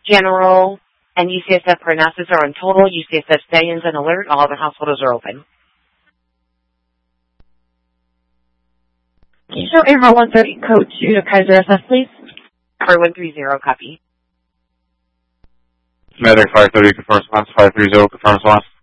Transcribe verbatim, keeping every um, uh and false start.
general, and U C S F Parnassus are on total. U C S F Stay-ins and alert. All other hospitals are open. Can you show A R one thirty code two to Kaiser S F, please? four one three zero, copy. Medic five thirty confirms loss, five three zero confirms loss.